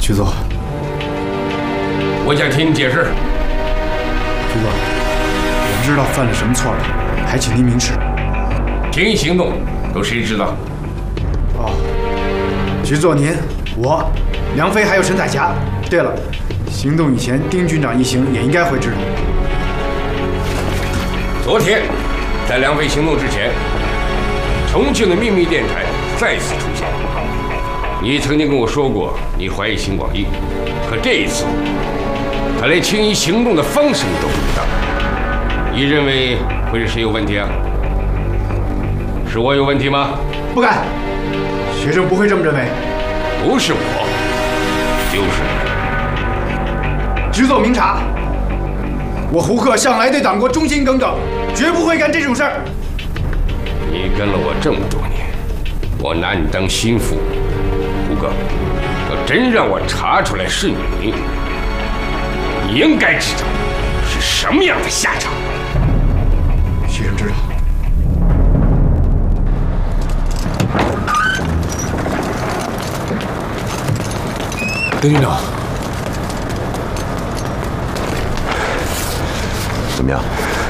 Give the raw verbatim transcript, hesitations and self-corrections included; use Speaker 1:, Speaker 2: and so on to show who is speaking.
Speaker 1: 局座，
Speaker 2: 我想听你解释。
Speaker 1: 局座，我不知道犯了什么错了，还请您明示。
Speaker 2: 情谊行动都谁知道？
Speaker 1: 哦，局座您、我、梁飞还有陈彩霞。对了，行动以前，丁军长一行也应该会知道。
Speaker 2: 昨天，在梁飞行动之前，重庆的秘密电台再次出现。你曾经跟我说过，你怀疑邢广义，可这一次，他连青衣行动的方式你都不知道。你认为会是谁有问题啊？是我有问题吗？
Speaker 1: 不敢，学生不会这么认为。
Speaker 2: 不是我，就是
Speaker 1: 你。局座明察，我胡克向来对党国忠心耿耿，绝不会干这种事儿。
Speaker 2: 你跟了我这么多年，我拿你当心腹。胡克，要真让我查出来是你，你应该知道是什么样的下场。
Speaker 1: 学生知道。
Speaker 3: 丁军长，
Speaker 4: 怎么样？